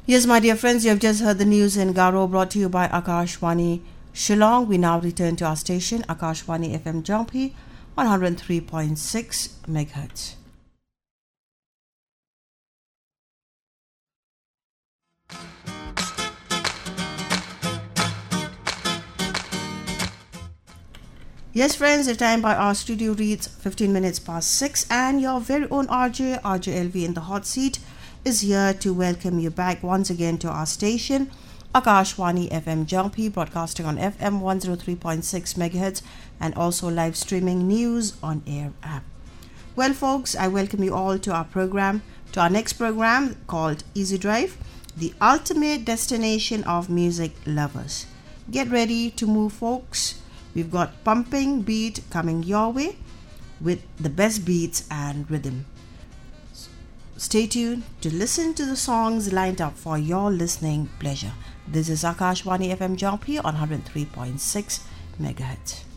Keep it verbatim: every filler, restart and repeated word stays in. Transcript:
Yes, my dear friends, you have just heard the news in Garo brought to you by Akashwani Shillong. We now return to our station, Akashwani F M Jangpi, one oh three point six megahertz. Yes, friends, the time by our studio reads fifteen minutes past six, and your very own R J, R J L V in the hot seat, is here to welcome you back once again to our station, Akashwani F M Jangpi, broadcasting on F M one oh three point six megahertz and also live streaming news on air app. Well, folks, I welcome you all to our program, to our next program called Easy Drive, the ultimate destination of music lovers. Get ready to move, folks. We've got pumping beat coming your way with the best beats and rhythm. Stay tuned to listen to the songs lined up for your listening pleasure. This is Akashwani F M Jangpi on one oh three point six megahertz.